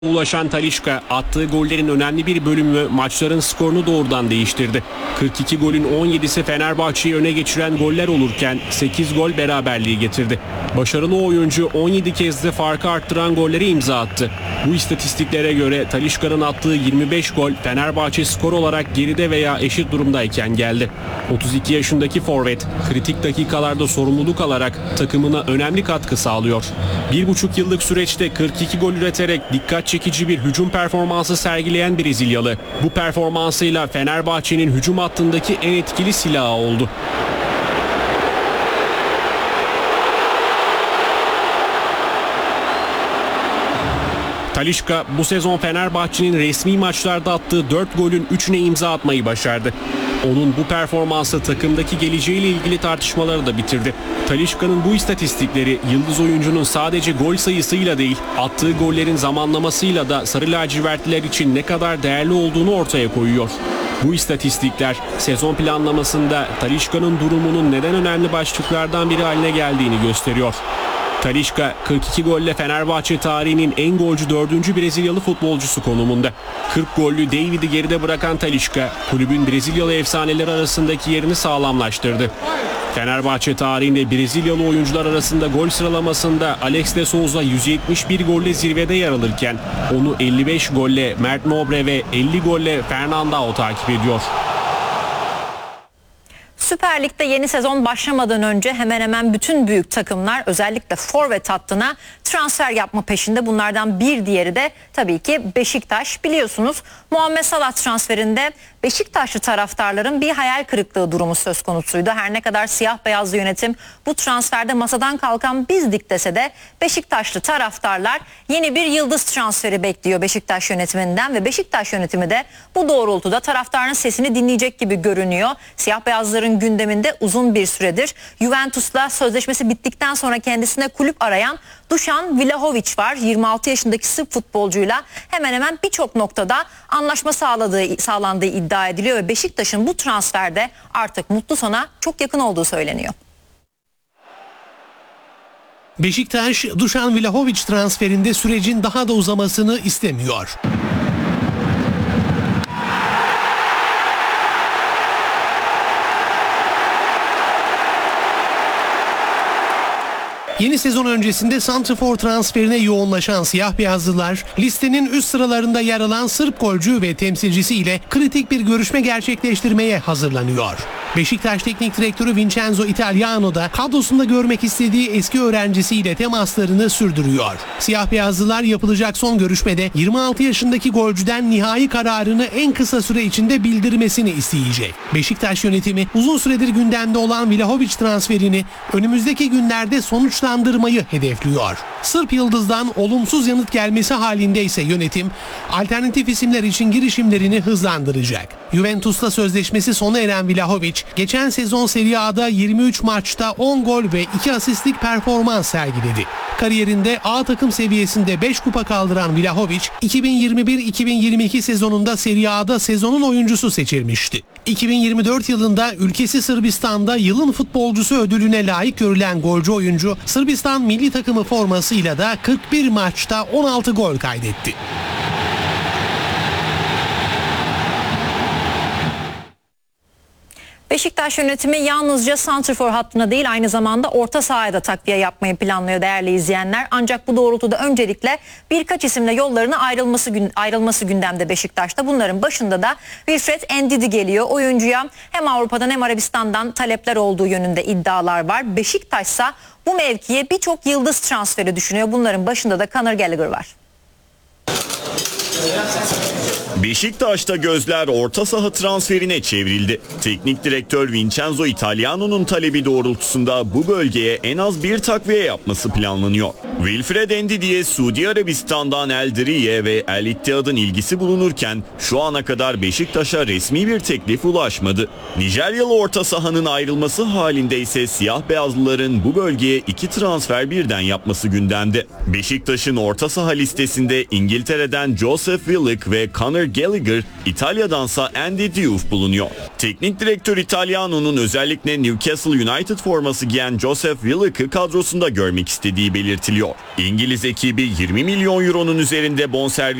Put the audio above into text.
Ulaşan Talisca attığı gollerin önemli bir bölümü maçların skorunu doğrudan değiştirdi. 42 golün 17'si Fenerbahçe'yi öne geçiren goller olurken 8 gol beraberliği getirdi. Başarılı oyuncu 17 kez de farkı arttıran golleri imza attı. Bu istatistiklere göre Talisca'nın attığı 25 gol Fenerbahçe skor olarak geride veya eşit durumdayken geldi. 32 yaşındaki forvet kritik dakikalarda sorumluluk alarak takımına önemli katkı sağlıyor. 1,5 yıllık süreçte 42 gol üreterek dikkat çekici bir hücum performansı sergileyen Brezilyalı, bu performansıyla Fenerbahçe'nin hücum hattındaki en etkili silahı oldu. Talisca bu sezon Fenerbahçe'nin resmi maçlarda attığı 4 golün 3'üne imza atmayı başardı. Onun bu performansı takımdaki geleceğiyle ilgili tartışmaları da bitirdi. Talisca'nın bu istatistikleri yıldız oyuncunun sadece gol sayısıyla değil, attığı gollerin zamanlamasıyla da sarı lacivertliler için ne kadar değerli olduğunu ortaya koyuyor. Bu istatistikler sezon planlamasında Talisca'nın durumunun neden önemli başlıklardan biri haline geldiğini gösteriyor. Talisca 42 golle Fenerbahçe tarihinin en golcü 4. Brezilyalı futbolcusu konumunda. 40 gollü David'i geride bırakan Talisca, kulübün Brezilyalı efsaneleri arasındaki yerini sağlamlaştırdı. Fenerbahçe tarihinde Brezilyalı oyuncular arasında gol sıralamasında Alex de Souza 171 golle zirvede yer alırken onu 55 golle Mert Nobre ve 50 golle Fernandao takip ediyor. Süper Lig'de yeni sezon başlamadan önce hemen hemen bütün büyük takımlar özellikle forvet hattına transfer yapma peşinde. Bunlardan bir diğeri de tabii ki Beşiktaş. Biliyorsunuz Muhammed Salah transferinde Beşiktaşlı taraftarların bir hayal kırıklığı durumu söz konusuydu. Her ne kadar siyah beyazlı yönetim bu transferde masadan kalkan bizdik dese de Beşiktaşlı taraftarlar yeni bir yıldız transferi bekliyor Beşiktaş yönetiminden ve Beşiktaş yönetimi de bu doğrultuda taraftarın sesini dinleyecek gibi görünüyor. Siyah beyazların gündeminde uzun bir süredir Juventus'la sözleşmesi bittikten sonra kendisine kulüp arayan Dušan Vlahović var. 26 yaşındaki Sırp futbolcuyla hemen hemen birçok noktada anlaşma sağlandığı iddia ediliyor ve Beşiktaş'ın bu transferde artık mutlu sona çok yakın olduğu söyleniyor. Beşiktaş, Dušan Vlahović transferinde sürecin daha da uzamasını istemiyor. Yeni sezon öncesinde santrafor transferine yoğunlaşan siyah beyazlılar listenin üst sıralarında yer alan Sırp golcü ve temsilcisi ile kritik bir görüşme gerçekleştirmeye hazırlanıyor. Beşiktaş Teknik Direktörü Vincenzo Italiano da kadrosunda görmek istediği eski öğrencisiyle temaslarını sürdürüyor. Siyah beyazlılar yapılacak son görüşmede 26 yaşındaki golcüden nihai kararını en kısa süre içinde bildirmesini isteyecek. Beşiktaş yönetimi uzun süredir gündemde olan Vlahović transferini önümüzdeki günlerde sonuçlandırmayı hedefliyor. Sırp yıldızdan olumsuz yanıt gelmesi halinde ise yönetim alternatif isimler için girişimlerini hızlandıracak. Juventus'ta sözleşmesi sona eren Vlahović geçen sezon Serie A'da 23 maçta 10 gol ve 2 asistlik performans sergiledi. Kariyerinde A takım seviyesinde 5 kupa kaldıran Vlahović 2021-2022 sezonunda Serie A'da sezonun oyuncusu seçilmişti. 2024 yılında ülkesi Sırbistan'da yılın futbolcusu ödülüne layık görülen golcü oyuncu Sırbistan milli takımı formasıyla da 41 maçta 16 gol kaydetti. Beşiktaş yönetimi yalnızca santrafor hattına değil aynı zamanda orta sahaya da takviye yapmayı planlıyor değerli izleyenler. Ancak bu doğrultuda öncelikle birkaç isimle yollarına ayrılması gündemde Beşiktaş'ta. Bunların başında da Wilfred Ndidi geliyor. Oyuncuya hem Avrupa'dan hem Arabistan'dan talepler olduğu yönünde iddialar var. Beşiktaş'sa bu mevkiye birçok yıldız transferi düşünüyor. Bunların başında da Conor Gallagher var. Beşiktaş'ta gözler orta saha transferine çevrildi. Teknik direktör Vincenzo Italiano'nun talebi doğrultusunda bu bölgeye en az bir takviye yapması planlanıyor. Wilfred Ndidi'ye Suudi Arabistan'dan El Diriye ve El Ittihad'ın ilgisi bulunurken şu ana kadar Beşiktaş'a resmi bir teklif ulaşmadı. Nijeryalı orta sahanın ayrılması halinde ise siyah beyazlıların bu bölgeye 2 transfer birden yapması gündemde. Beşiktaş'ın orta saha listesinde İngiltere'den Jose Joseph Willock ve Conor Gallagher, İtalya'dansa Andy Diouf bulunuyor. Teknik direktör Italiano'nun özellikle Newcastle United forması giyen Joseph Willock'ı kadrosunda görmek istediği belirtiliyor. İngiliz ekibi 20 milyon euronun üzerinde bonservis